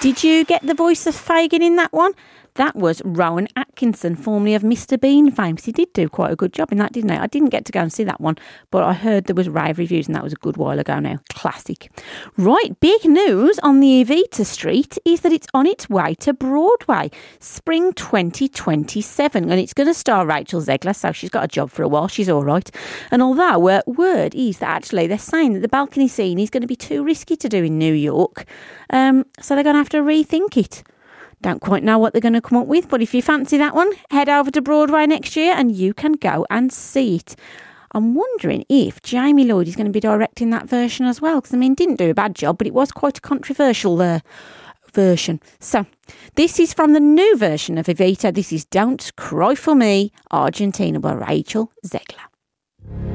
Did you get the voice of Fagin in that one? That was Rowan Atkinson, formerly of Mr. Bean fame. He did do quite a good job in that, didn't he? I didn't get to go and see that one, but I heard there was rave reviews, and that was a good while ago now. Classic. Right, big news on the Evita Street is that it's on its way to Broadway, spring 2027, and it's going to star Rachel Zegler, so she's got a job for a while. She's all right. And although word is that actually they're saying that the balcony scene is going to be too risky to do in New York, so they're going to have to rethink it. Don't quite know what they're going to come up with, but if you fancy that one, head over to Broadway next year and you can go and see it. I'm wondering if Jamie Lloyd is going to be directing that version as well, because, I mean, didn't do a bad job, but it was quite a controversial version. So, this is from the new version of Evita. This is Don't Cry For Me, Argentina by Rachel Zegler.